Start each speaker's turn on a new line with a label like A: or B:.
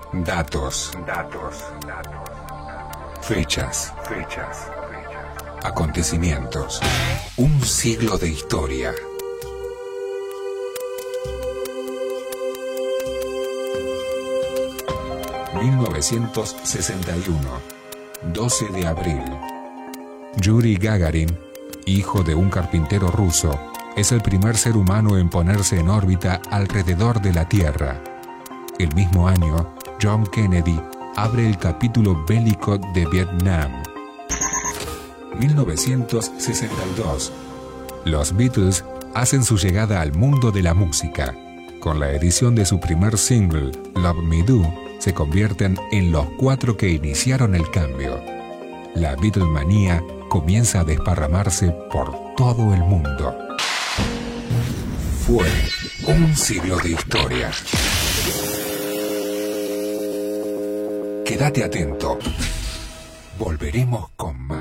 A: Datos. Fechas. Acontecimientos. Un siglo de historia. (1961) 12 de abril. Yuri Gagarin, hijo de un carpintero ruso, es el primer ser humano en ponerse en órbita alrededor de la Tierra. El mismo año, John Kennedy abre el capítulo bélico de Vietnam. 1962. Los Beatles hacen su llegada al mundo de la música. Con la edición de su primer single, Love Me Do, se convierten en los 4 que iniciaron el cambio. La Beatlemanía comienza a desparramarse por todo el mundo. Fue un siglo de historia. Quédate atento. Volveremos con más.